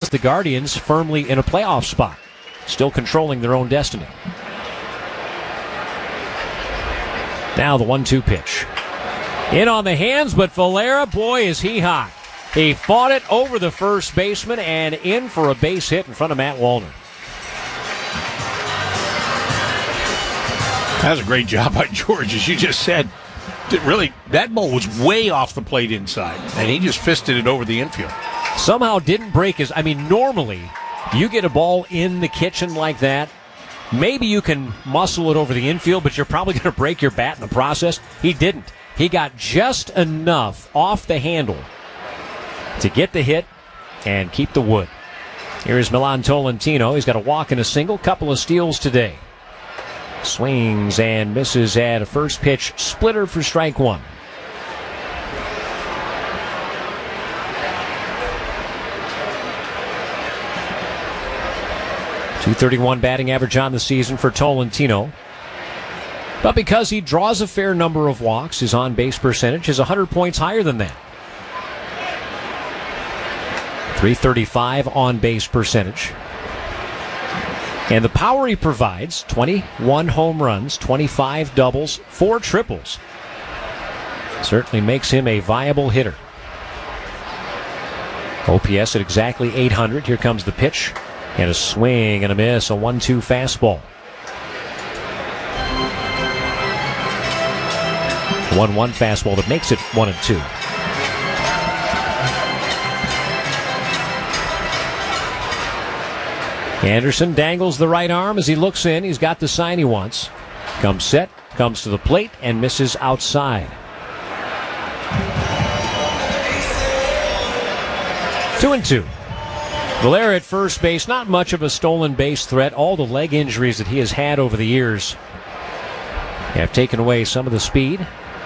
the Guardians firmly in a playoff spot, still controlling their own destiny. Now the 1-2 pitch. In on the hands, but Valera, boy, is he hot. He fought it over the first baseman and in for a base hit in front of Matt Wallner. That was a great job by George, as you just said. Really, that ball was way off the plate inside, and he just fisted it over the infield. Somehow didn't break his... I mean, normally, you get a ball in the kitchen like that, maybe you can muscle it over the infield, but you're probably going to break your bat in the process. He didn't. He got just enough off the handle to get the hit and keep the wood. Here's Milan Tolentino. He's got a walk and a single, couple of steals today. Swings and misses at a first pitch splitter for strike one. .231 batting average on the season for Tolentino. But because he draws a fair number of walks, his on-base percentage is 100 points higher than that. .335 on-base percentage. And the power he provides, 21 home runs, 25 doubles, 4 triples, certainly makes him a viable hitter. OPS at exactly 800. Here comes the pitch. And a swing and a miss, a 1-2 fastball. 1-1 fastball that makes it 1-2. Anderson dangles the right arm as he looks in. He's got the sign he wants. Comes set, comes to the plate, and misses outside. 2-2. Valera at first base, not much of a stolen base threat. All the leg injuries that he has had over the years have taken away some of the speed.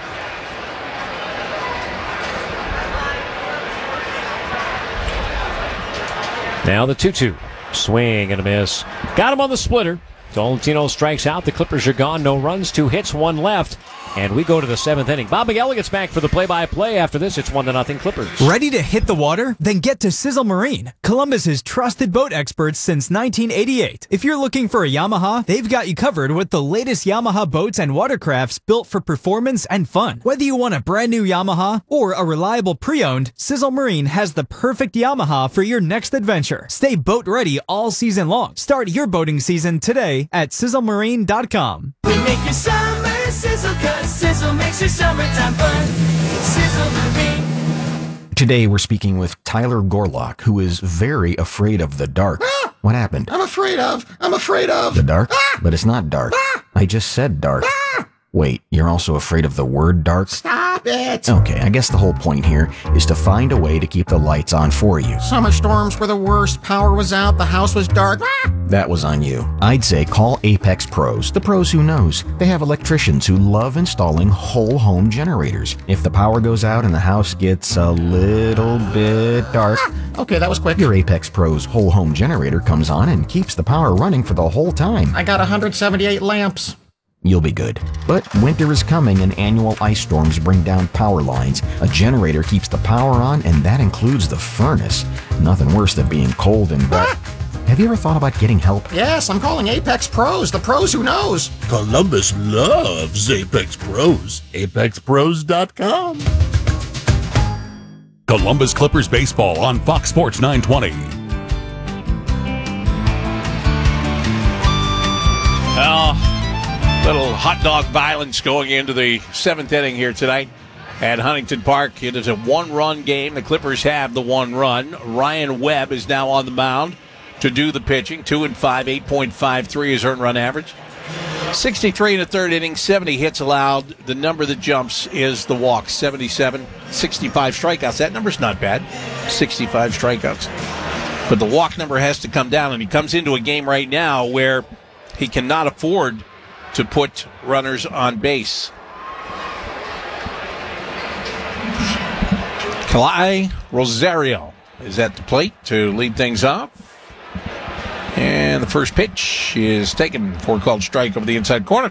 Now the 2-2. Swing and a miss. Got him on the splitter. Tolentino strikes out. The Clippers are gone. No runs, 2 hits, 1 left. And we go to the 7th inning. Bob McGelly gets back for the play-by-play. After this, it's 1-0 Clippers. Ready to hit the water? Then get to Sizzle Marine, Columbus's trusted boat experts since 1988. If you're looking for a Yamaha, they've got you covered with the latest Yamaha boats and watercrafts built for performance and fun. Whether you want a brand new Yamaha or a reliable pre-owned, Sizzle Marine has the perfect Yamaha for your next adventure. Stay boat ready all season long. Start your boating season today at sizzlemarine.com. We make your summer sizzle, 'cause Sizzle makes your summertime fun. Sizzle Marine. Today we're speaking with Tyler Gorlock, who is very afraid of the dark. What happened? I'm afraid of The dark? But it's not dark. I just said dark. Wait, you're also afraid of the word dark? Stop it! Okay, I guess the whole point here is to find a way to keep the lights on for you. Summer storms were the worst. Power was out. The house was dark. That was on you. I'd say call Apex Pros, the pros who knows. They have electricians who love installing whole home generators. If the power goes out and the house gets a little bit dark, Okay, that was quick. your Apex Pros whole home generator comes on and keeps the power running for the whole time. I got 178 lamps. You'll be good. But winter is coming and annual ice storms bring down power lines. A generator keeps the power on, and that includes the furnace. Nothing worse than being cold and wet. Have you ever thought about getting help? Yes, I'm calling Apex Pros, the pros who knows. Columbus loves Apex Pros. ApexPros.com. Columbus Clippers baseball on Fox Sports 920. Little hot dog violence going into the 7th inning here tonight at Huntington Park. It is a 1-run game. The Clippers have the 1 run. Ryan Webb is now on the mound to do the pitching. 2-5, 8.53 is earned run average. 63 in the 3rd inning, 70 hits allowed. The number that jumps is the walks, 77, 65 strikeouts. That number's not bad, 65 strikeouts. But the walk number has to come down, and he comes into a game right now where he cannot afford to put runners on base. Kalai Rosario is at the plate to lead things off. And the first pitch is taken for a called strike over the inside corner.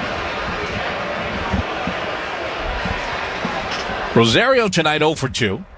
Rosario tonight 0 for 2.